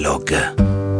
Epilogue.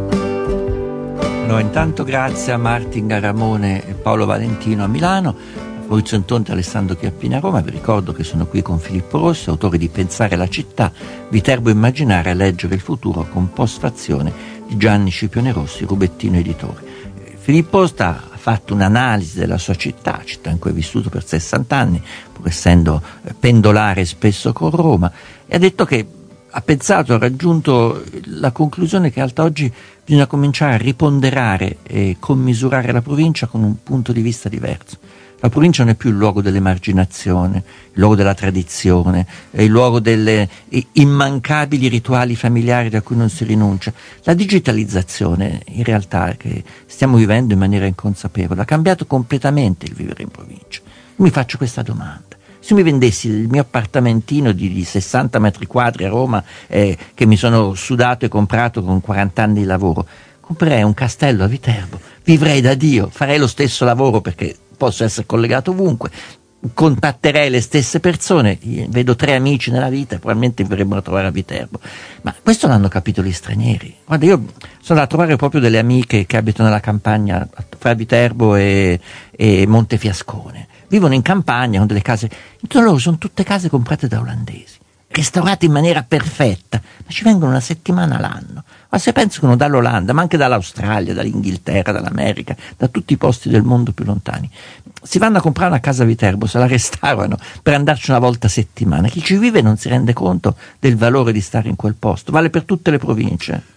No, intanto grazie a Martin Garamone e Paolo Valentino a Milano, a Maurizio Intonte e Alessandro Chiappini a Roma. Vi ricordo che sono qui con Filippo Rossi, autore di Pensare la città, Viterbo immaginare a leggere il futuro, con postfazione di Gianni Scipione Rossi, Rubettino Editore. Filippo ha fatto un'analisi della sua città in cui è vissuto per 60 anni, pur essendo pendolare spesso con Roma, e ha detto che ha raggiunto la conclusione che in realtà oggi bisogna cominciare a riponderare e commisurare la provincia con un punto di vista diverso. La provincia non è più il luogo dell'emarginazione, il luogo della tradizione, è il luogo delle immancabili rituali familiari da cui non si rinuncia. La digitalizzazione, in realtà, che stiamo vivendo in maniera inconsapevole, ha cambiato completamente il vivere in provincia. Io mi faccio questa domanda. Se mi vendessi il mio appartamentino di 60 metri quadri a Roma, che mi sono sudato e comprato con 40 anni di lavoro, comprerei un castello a Viterbo, vivrei da Dio, farei lo stesso lavoro perché posso essere collegato ovunque, contatterei le stesse persone, vedo 3 amici nella vita e probabilmente mi verrebbero a trovare a Viterbo. Ma questo l'hanno capito gli stranieri. Guarda, io sono andato a trovare proprio delle amiche che abitano nella campagna fra Viterbo e Montefiascone. Vivono in campagna con delle case, intorno a loro sono tutte case comprate da olandesi, restaurate in maniera perfetta, ma ci vengono una settimana l'anno. Ma se pensano dall'Olanda, ma anche dall'Australia, dall'Inghilterra, dall'America, da tutti i posti del mondo più lontani, si vanno a comprare una casa a Viterbo, se la restaurano per andarci una volta a settimana. Chi ci vive non si rende conto del valore di stare in quel posto. Vale per tutte le province.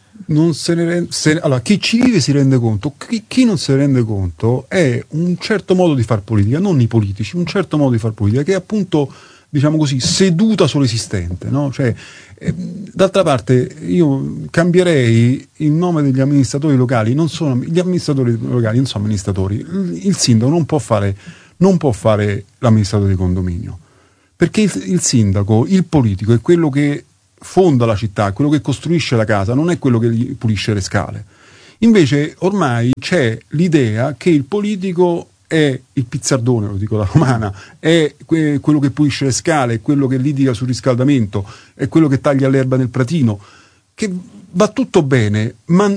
Allora, chi ci vive si rende conto, chi non se ne rende conto è un certo modo di far politica, non i politici, un certo modo di far politica che è appunto, diciamo così, seduta sull'esistente, no? Cioè, d'altra parte io cambierei il nome degli amministratori locali. Gli amministratori locali non sono amministratori. Il sindaco non può fare l'amministratore di condominio, perché il sindaco, il politico, è quello che fonda la città, quello che costruisce la casa, non è quello che gli pulisce le scale. Invece ormai c'è l'idea che il politico è il pizzardone, lo dico da romana, è quello che pulisce le scale, è quello che litiga sul riscaldamento, è quello che taglia l'erba nel pratino, che va tutto bene, ma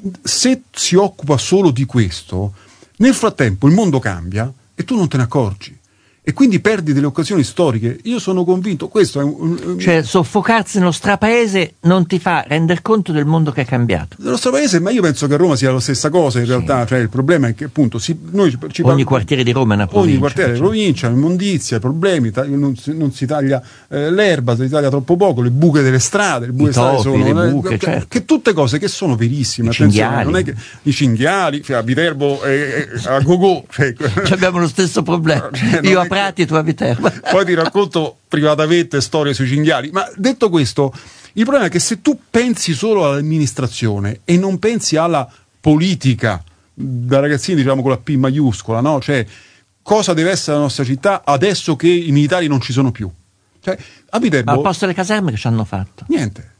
se si occupa solo di questo, nel frattempo il mondo cambia e tu non te ne accorgi. E quindi perdi delle occasioni storiche. Io sono convinto, questo è cioè soffocarsi nello strapaese non ti fa rendere conto del mondo che è cambiato. Dello strapaese, ma io penso che a Roma sia la stessa cosa in realtà. Cioè il problema è che appunto ogni quartiere di Roma è una provincia. Ogni quartiere è una provincia, immondizia, problemi, non si taglia l'erba, si taglia troppo poco, le buche delle strade, le buche certo. Che tutte cose che sono verissime. Non è che i cinghiali, cioè a Viterbo a Gogò, cioè, abbiamo lo stesso problema. Io a Prati e tu a Viterbo. Poi ti racconto privatamente storie sui cinghiali. Ma detto questo, il problema è che se tu pensi solo all'amministrazione e non pensi alla politica, da ragazzini diciamo con la P maiuscola, no? Cioè, cosa deve essere la nostra città adesso che i militari non ci sono più? Cioè, a Viterbo, ma al posto delle caserme che ci hanno fatto? Niente.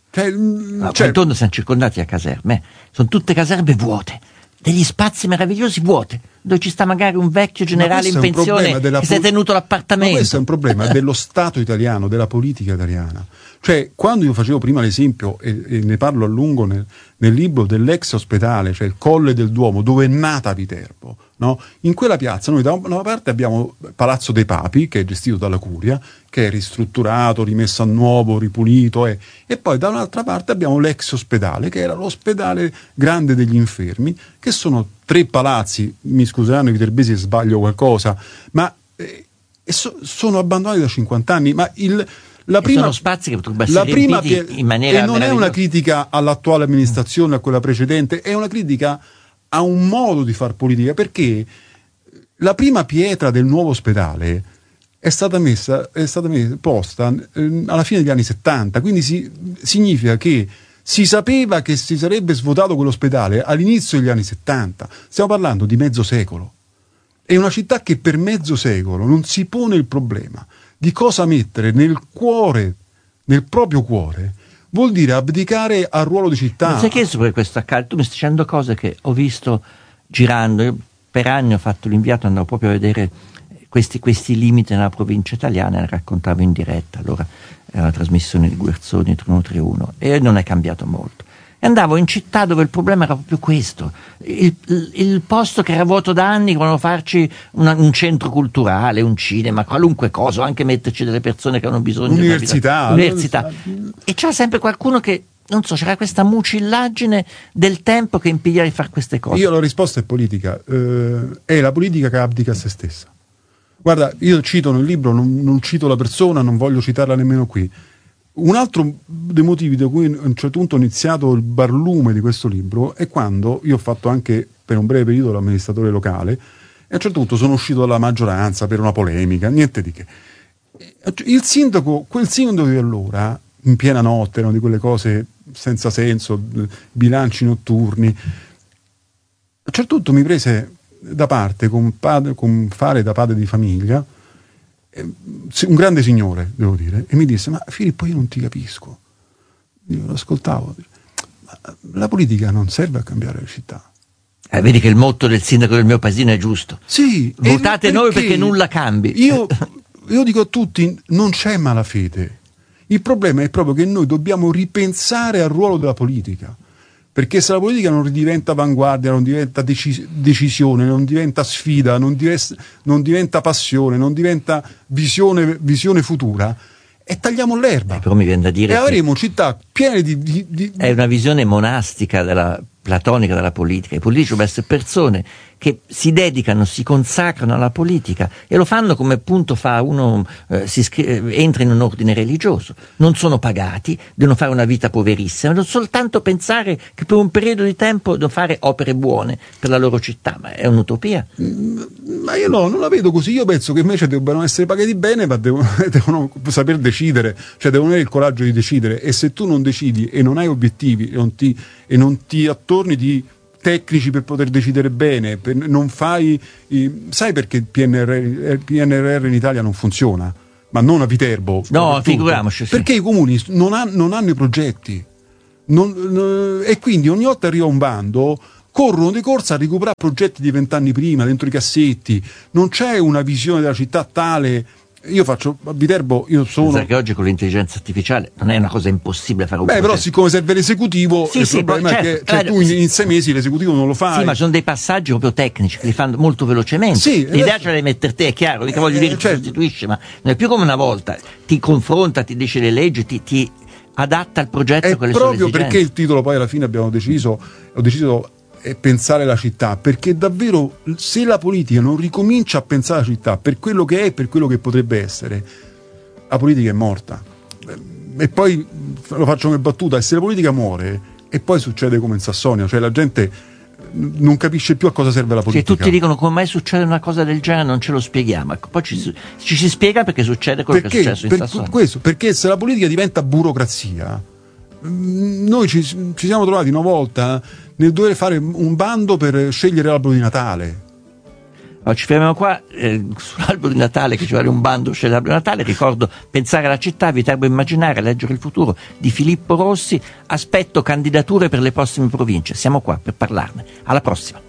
Intorno siamo circondati a caserme, sono tutte caserme vuote, degli spazi meravigliosi vuoti, dove ci sta magari un vecchio generale in pensione che si è tenuto l'appartamento. Ma questo è un problema dello Stato italiano, della politica italiana. Cioè, quando io facevo prima l'esempio, e ne parlo a lungo nel libro dell'ex ospedale, cioè il Colle del Duomo, dove è nata Viterbo, no? In quella piazza noi da una parte abbiamo Palazzo dei Papi, che è gestito dalla Curia, che è ristrutturato, rimesso a nuovo, ripulito, e poi da un'altra parte abbiamo l'ex ospedale, che era l'ospedale grande degli infermi, che sono 3 palazzi, mi scuseranno i viterbesi se sbaglio qualcosa, ma sono abbandonati da 50 anni, ma la prima, sono spazi che potrebbero essere riempiti in maniera e non è una critica all'attuale amministrazione, a quella precedente, è una critica a un modo di far politica, perché la prima pietra del nuovo ospedale è stata posta alla fine degli anni 70, quindi significa che si sapeva che si sarebbe svuotato quell'ospedale all'inizio degli anni 70. Stiamo parlando di mezzo secolo. È una città che per mezzo secolo non si pone il problema di cosa mettere nel proprio cuore. Vuol dire abdicare al ruolo di città. Non sai che su questo accade? Tu mi stai dicendo cose che ho visto girando. Io per anni ho fatto l'inviato, andavo proprio a vedere questi limiti nella provincia italiana e ne raccontavo in diretta. Allora era la trasmissione di Guerzoni 3131 e non è cambiato molto. E andavo in città dove il problema era proprio questo, il posto che era vuoto da anni, volevano farci un centro culturale, un cinema, qualunque cosa, anche metterci delle persone che hanno bisogno di università. E c'era sempre qualcuno che, non so, c'era questa mucillaggine del tempo che impediva di fare queste cose. Io la risposta è politica, è la politica che abdica a se stessa. Guarda, io cito nel libro, non cito la persona, non voglio citarla nemmeno qui. Un altro dei motivi da cui a un certo punto ho iniziato il barlume di questo libro è quando io ho fatto anche per un breve periodo l'amministratore locale e a un certo punto sono uscito dalla maggioranza per una polemica, niente di che. Quel sindaco di allora, in piena notte, erano di quelle cose senza senso, bilanci notturni, a un certo punto mi prese da parte con fare da padre di famiglia, un grande signore, devo dire, e mi disse: ma Filippo, io non ti capisco. Io lo ascoltavo, ma la politica non serve a cambiare le città. Vedi che il motto del sindaco del mio paesino è giusto. Sì, votate noi perché nulla cambi. Io dico a tutti, non c'è malafede. Il problema è proprio che noi dobbiamo ripensare al ruolo della politica. Perché se la politica non diventa avanguardia, non diventa decisione, non diventa sfida, non diventa passione, non diventa visione futura, e tagliamo l'erba. Però mi viene da dire e avremo città piene di... È una visione monastica platonica della politica. I politici devono essere persone che si dedicano, si consacrano alla politica e lo fanno come appunto fa uno, entra in un ordine religioso. Non sono pagati, devono fare una vita poverissima, devono soltanto pensare che per un periodo di tempo devono fare opere buone per la loro città, ma è un'utopia. Ma io non la vedo così. Io penso che invece debbano essere pagati bene, ma devono saper decidere, cioè devono avere il coraggio di decidere, e se tu non decidi e non hai obiettivi e non ti attorni di tecnici per poter decidere bene, non fai, sai perché il PNRR in Italia non funziona? Ma non a Viterbo, no, figuriamoci, sì. Perché i comuni non hanno i progetti, e quindi ogni volta arriva un bando, corrono di corsa a recuperare progetti di 20 anni prima dentro i cassetti. Non c'è una visione della città tale. Io faccio a Viterbo, che oggi con l'intelligenza artificiale non è una cosa impossibile fare un progetto. Però siccome serve l'esecutivo, il problema è che tu in 6 mesi l'esecutivo non lo fai. Sì, ma sono dei passaggi proprio tecnici che li fanno molto velocemente. Sì, l'idea ce la devi mettere te, è chiaro, mica voglio dire che sostituisce, ma non è più come una volta. Ti confronta, ti dice le leggi, ti adatta al progetto con le sue esigenze. Proprio perché il titolo poi alla fine ho deciso e pensare la città, perché davvero se la politica non ricomincia a pensare la città per quello che è, per quello che potrebbe essere, la politica è morta. E poi lo faccio come battuta: e se la politica muore, e poi succede come in Sassonia, cioè la gente non capisce più a cosa serve la politica. Se tutti dicono come mai succede una cosa del genere, non ce lo spieghiamo, ecco, poi ci si spiega perché succede quello che è successo in Sassonia. Perché se la politica diventa burocrazia, noi ci siamo trovati una volta nel dover fare un bando per scegliere l'albero di Natale. Allora, ci fermiamo qua sull'albero di Natale, che ci vuole un bando per scegliere l'albero di Natale. Ricordo Pensare alla città, Viterbo immaginare, leggere il futuro di Filippo Rossi. Aspetto candidature per le prossime province, siamo qua per parlarne. Alla prossima.